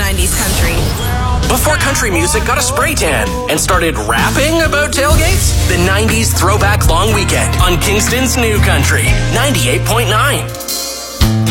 90s country. Before country music got a spray tan and started rapping about tailgates, the 90s Throwback Long Weekend on Kingston's New Country, 98.9.